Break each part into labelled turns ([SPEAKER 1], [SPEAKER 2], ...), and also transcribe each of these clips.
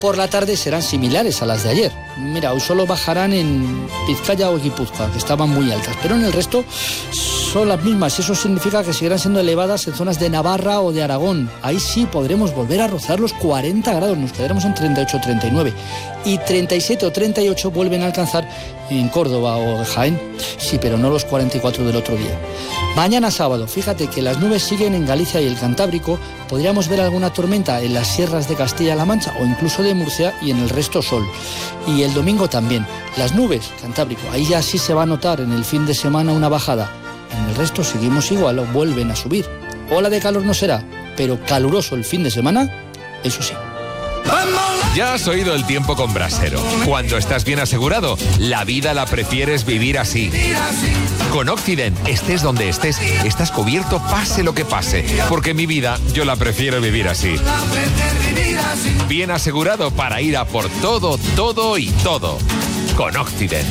[SPEAKER 1] Por la tarde serán similares a las de ayer. Mira, hoy solo bajarán en Vizcaya o Guipúzcoa, que estaban muy altas, pero en el resto son las mismas. Eso significa que seguirán siendo elevadas en zonas de Navarra o de Aragón. Ahí sí podremos volver a rozar los 40 grados, nos quedaremos en 38 o 39. Y 37 o 38 vuelven a alcanzar en Córdoba o Jaén. Sí, pero no los 44 del otro día. Mañana sábado, fíjate que las nubes siguen en Galicia y el Cantábrico. Podríamos ver alguna tormenta en las sierras de Castilla-La Mancha o incluso de Murcia, y en el resto sol. Y el domingo también. Las nubes, Cantábrico, ahí ya sí se va a notar en el fin de semana una bajada. En el resto seguimos igual o vuelven a subir. Ola de calor no será, pero caluroso el fin de semana, eso sí.
[SPEAKER 2] Ya has oído el tiempo con Brasero. Cuando estás bien asegurado, la vida la prefieres vivir así. Con Occident, estés donde estés, estás cubierto pase lo que pase. Porque mi vida, yo la prefiero vivir así. Bien asegurado para ir a por todo, todo y todo. Con Occident.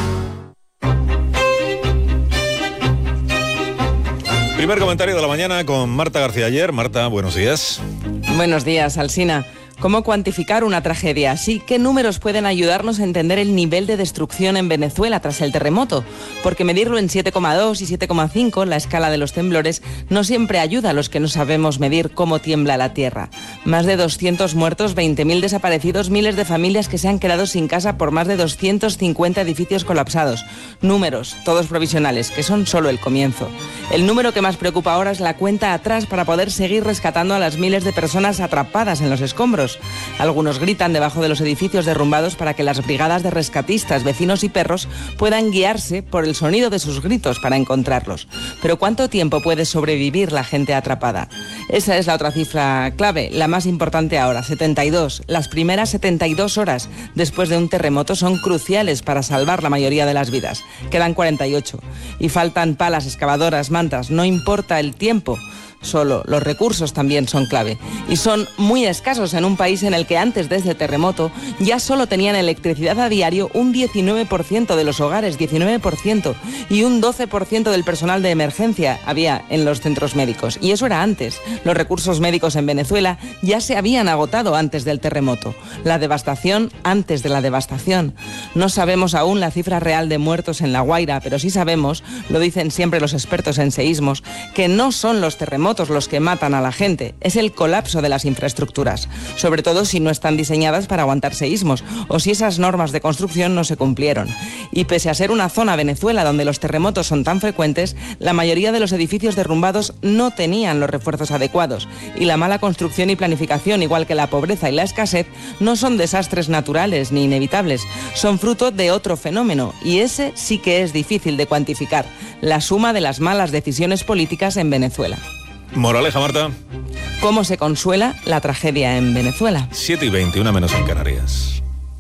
[SPEAKER 3] Primer comentario de la mañana con Marta García Ayer. Marta, buenos días.
[SPEAKER 4] Buenos días, Alsina. ¿Cómo cuantificar una tragedia así? ¿Qué números pueden ayudarnos a entender el nivel de destrucción en Venezuela tras el terremoto? Porque medirlo en 7,2 y 7,5, la escala de los temblores, no siempre ayuda a los que no sabemos medir cómo tiembla la tierra. Más de 200 muertos, 20.000 desaparecidos, miles de familias que se han quedado sin casa por más de 250 edificios colapsados. Números, todos provisionales, que son solo el comienzo. El número que más preocupa ahora es la cuenta atrás para poder seguir rescatando a las miles de personas atrapadas en los escombros. Algunos gritan debajo de los edificios derrumbados para que las brigadas de rescatistas, vecinos y perros puedan guiarse por el sonido de sus gritos para encontrarlos. Pero ¿cuánto tiempo puede sobrevivir la gente atrapada? Esa es la otra cifra clave, la más importante ahora, 72. Las primeras 72 horas después de un terremoto son cruciales para salvar la mayoría de las vidas. Quedan 48. Y faltan palas, excavadoras, mantas, no importa el tiempo. Solo los recursos también son clave y son muy escasos en un país en el que antes de este terremoto ya solo tenían electricidad a diario un 19% de los hogares, 19%, y un 12% del personal de emergencia había en los centros médicos. Y eso era antes. Los recursos médicos en Venezuela ya se habían agotado antes del terremoto. La devastación antes de la devastación. No sabemos aún la cifra real de muertos en La Guaira, pero sí sabemos, lo dicen siempre los expertos en seísmos, que no son los terremotos los que matan a la gente, es el colapso de las infraestructuras, sobre todo si no están diseñadas para aguantar seísmos o si esas normas de construcción no se cumplieron. Y pese a ser una zona, Venezuela, donde los terremotos son tan frecuentes, la mayoría de los edificios derrumbados no tenían los refuerzos adecuados y la mala construcción y planificación, igual que la pobreza y la escasez, no son desastres naturales ni inevitables, son fruto de otro fenómeno y ese sí que es difícil de cuantificar, la suma de las malas decisiones políticas en Venezuela.
[SPEAKER 3] Moraleja, Marta.
[SPEAKER 4] ¿Cómo se consuela la tragedia en Venezuela?
[SPEAKER 3] 7:20, una menos en Canarias.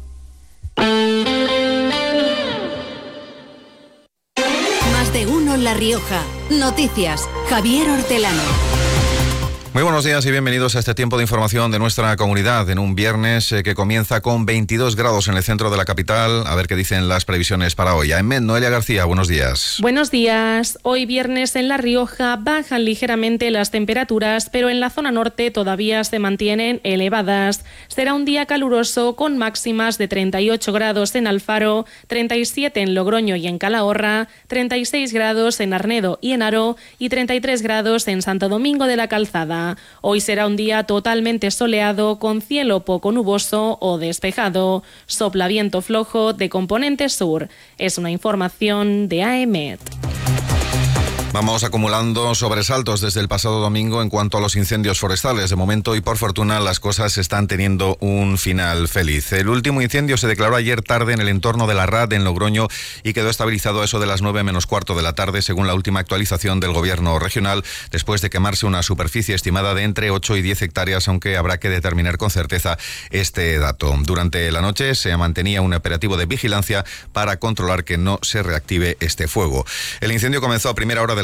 [SPEAKER 5] Más de uno en La Rioja. Noticias. Javier Hortelano.
[SPEAKER 6] Muy buenos días y bienvenidos a este tiempo de información de nuestra comunidad en un viernes que comienza con 22 grados en el centro de la capital. A ver qué dicen las previsiones para hoy. AEMET, Noelia García, buenos días.
[SPEAKER 7] Buenos días. Hoy viernes en La Rioja bajan ligeramente las temperaturas, pero en la zona norte todavía se mantienen elevadas. Será un día caluroso con máximas de 38 grados en Alfaro, 37 en Logroño y en Calahorra, 36 grados en Arnedo y en Haro y 33 grados en Santo Domingo de la Calzada. Hoy será un día totalmente soleado con cielo poco nuboso o despejado. Sopla viento flojo de componente sur. Es una información de AEMET.
[SPEAKER 6] Vamos acumulando sobresaltos desde el pasado domingo en cuanto a los incendios forestales. De momento y por fortuna las cosas están teniendo un final feliz. El último incendio se declaró ayer tarde en el entorno de la RAD en Logroño y quedó estabilizado a eso de las 9:45 de la tarde según la última actualización del gobierno regional, después de quemarse una superficie estimada de entre 8 y 10 hectáreas, aunque habrá que determinar con certeza este dato. Durante la noche se mantenía un operativo de vigilancia para controlar que no se reactive este fuego. El incendio comenzó a primera hora de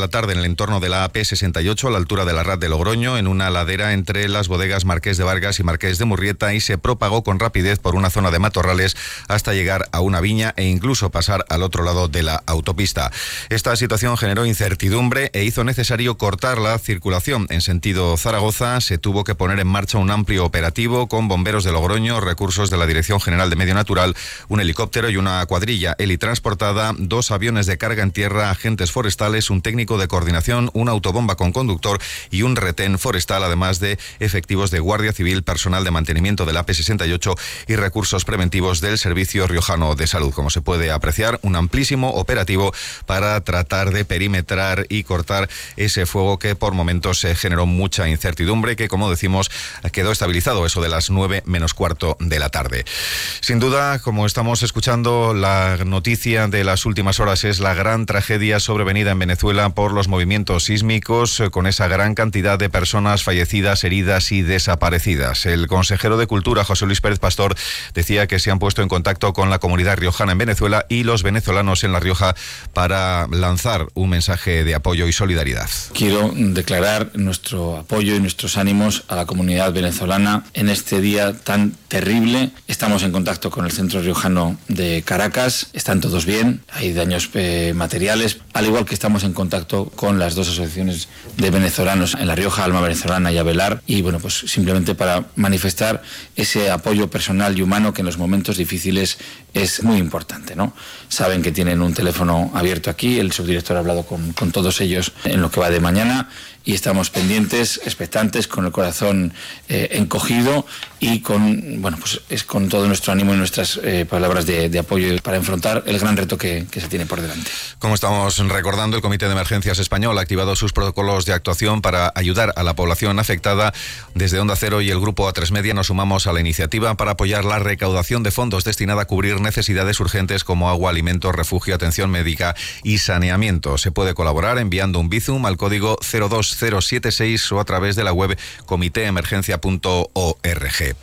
[SPEAKER 6] la tarde en el entorno de la AP68, a la altura de la Rat de Logroño, en una ladera entre las bodegas Marqués de Vargas y Marqués de Murrieta, y se propagó con rapidez por una zona de matorrales hasta llegar a una viña e incluso pasar al otro lado de la autopista. Esta situación generó incertidumbre e hizo necesario cortar la circulación. En sentido Zaragoza se tuvo que poner en marcha un amplio operativo con bomberos de Logroño, recursos de la Dirección General de Medio Natural, un helicóptero y una cuadrilla helitransportada, 2 aviones de carga en tierra, agentes forestales, un técnico de coordinación, una autobomba con conductor y un retén forestal, además de efectivos de Guardia Civil, personal de mantenimiento del AP68 y recursos preventivos del Servicio Riojano de Salud. Como se puede apreciar, un amplísimo operativo para tratar de perimetrar y cortar ese fuego que por momentos se generó mucha incertidumbre, que, como decimos, quedó estabilizado eso de las 9 menos cuarto de la tarde. Sin duda, como estamos escuchando, la noticia de las últimas horas es la gran tragedia sobrevenida en Venezuela por los movimientos sísmicos, con esa gran cantidad de personas fallecidas, heridas y desaparecidas. El consejero de Cultura, José Luis Pérez Pastor, decía que se han puesto en contacto con la comunidad riojana en Venezuela y los venezolanos en La Rioja para lanzar un mensaje de apoyo y solidaridad.
[SPEAKER 8] Quiero declarar nuestro apoyo y nuestros ánimos a la comunidad venezolana en este día tan terrible. Estamos en contacto con el Centro Riojano de Caracas, están todos bien, hay daños materiales, al igual que estamos en contacto con las 2 asociaciones de venezolanos en La Rioja, Alma Venezolana y Avelar, y bueno, pues simplemente para manifestar ese apoyo personal y humano que en los momentos difíciles es muy importante, ¿no? Saben que tienen un teléfono abierto aquí, el subdirector ha hablado con todos ellos en lo que va de mañana, y estamos pendientes, expectantes, con el corazón encogido y con, bueno, pues es con todo nuestro ánimo y nuestras palabras de apoyo para enfrentar el gran reto que se tiene por delante.
[SPEAKER 6] Como estamos recordando, el Comité de Emergencias Español ha activado sus protocolos de actuación para ayudar a la población afectada. Desde Onda Cero y el Grupo A3 Media nos sumamos a la iniciativa para apoyar la recaudación de fondos destinada a cubrir necesidades urgentes como agua, alimentos, refugio, atención médica y saneamiento. Se puede colaborar enviando un Bizum al código 02076 o a través de la web comitéemergencia.org.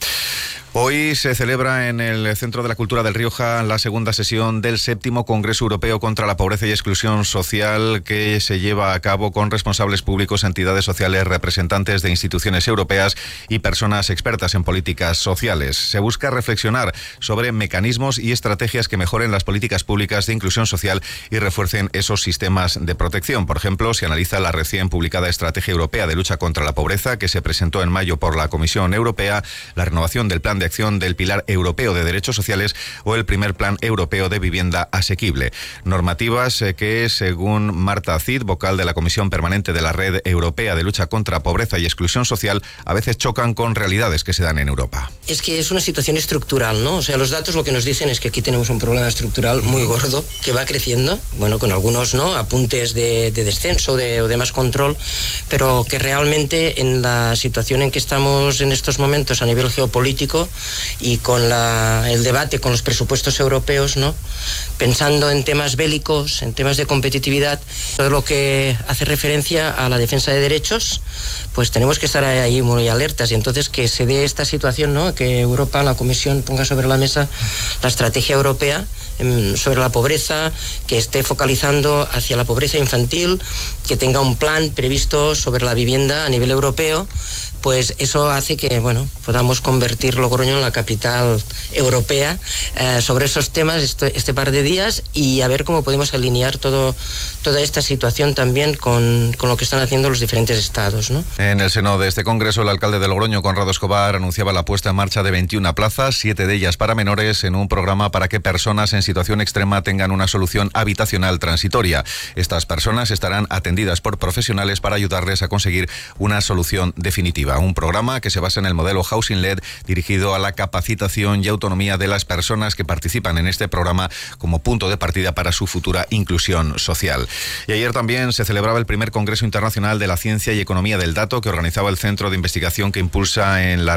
[SPEAKER 6] Hoy se celebra en el Centro de la Cultura del Rioja la segunda sesión del 7º Congreso Europeo contra la Pobreza y Exclusión Social, que se lleva a cabo con responsables públicos, entidades sociales, representantes de instituciones europeas y personas expertas en políticas sociales. Se busca reflexionar sobre mecanismos y estrategias que mejoren las políticas públicas de inclusión social y refuercen esos sistemas de protección. Por ejemplo, se analiza la recién publicada Estrategia Europea de Lucha contra la Pobreza, que se presentó en mayo por la Comisión Europea, la renovación del Plan de Acción del Pilar Europeo de Derechos Sociales o el primer Plan Europeo de Vivienda Asequible. Normativas que, según Marta Cid, vocal de la Comisión Permanente de la Red Europea de Lucha contra Pobreza y Exclusión Social, a veces chocan con realidades que se dan en Europa.
[SPEAKER 9] Es que es una situación estructural, ¿no? O sea, los datos lo que nos dicen es que aquí tenemos un problema estructural muy gordo que va creciendo, bueno, con algunos, ¿no?, apuntes de descenso o de más control, pero que realmente en la situación en que estamos en estos momentos a nivel geopolítico y con el debate con los presupuestos europeos, ¿no?, pensando en temas bélicos, en temas de competitividad, todo lo que hace referencia a la defensa de derechos, pues tenemos que estar ahí muy alertas. Y entonces que se dé esta situación, ¿no?, que Europa, la Comisión, ponga sobre la mesa la estrategia europea sobre la pobreza, que esté focalizando hacia la pobreza infantil, que tenga un plan previsto sobre la vivienda a nivel europeo, pues eso hace que, bueno, podamos convertir Logroño en la capital europea sobre esos temas este par de días, y a ver cómo podemos alinear toda esta situación también con lo que están haciendo los diferentes estados, ¿no?
[SPEAKER 6] En el seno de este congreso, el alcalde de Logroño, Conrado Escobar, anunciaba la puesta en marcha de 21 plazas, 7 de ellas para menores, en un programa para que personas en situación extrema tengan una solución habitacional transitoria. Estas personas estarán atendidas por profesionales para ayudarles a conseguir una solución definitiva. Un programa que se basa en el modelo Housing Led, dirigido a la capacitación y autonomía de las personas que participan en este programa como punto de partida para su futura inclusión social. Y ayer también se celebraba el primer Congreso Internacional de la Ciencia y Economía del Dato, que organizaba el Centro de Investigación que impulsa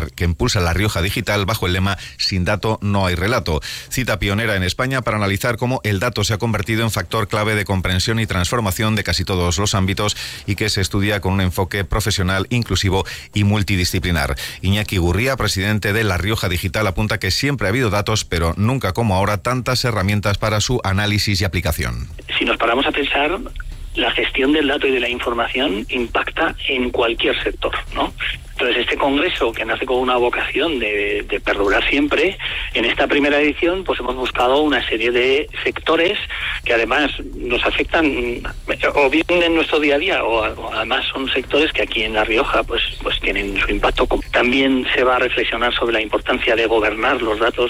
[SPEAKER 6] La Rioja Digital, bajo el lema Sin dato no hay relato. Cita pionera en España para analizar cómo el dato se ha convertido en factor clave de comprensión y transformación de casi todos los ámbitos, y que se estudia con un enfoque profesional, inclusivo y multidisciplinar. Iñaki Gurría, presidente de La Rioja Digital, apunta que siempre ha habido datos, pero nunca como ahora tantas herramientas para su análisis y aplicación.
[SPEAKER 10] Si nos paramos a pensar, la gestión del dato y de la información impacta en cualquier sector, ¿no? Entonces, este congreso, que nace con una vocación de perdurar siempre, en esta primera edición pues hemos buscado una serie de sectores que además nos afectan o bien en nuestro día a día o además son sectores que aquí en La Rioja pues tienen su impacto. También se va a reflexionar sobre la importancia de gobernar los datos